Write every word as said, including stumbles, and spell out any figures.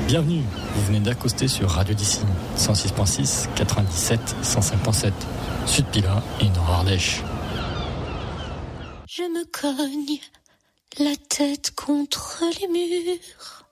Bienvenue, vous venez d'accoster sur Radio d'ici, cent six virgule six, quatre-vingt-dix-sept, cent cinq virgule sept, Sud Pila et Nord Ardèche. Je me cogne la tête contre les murs.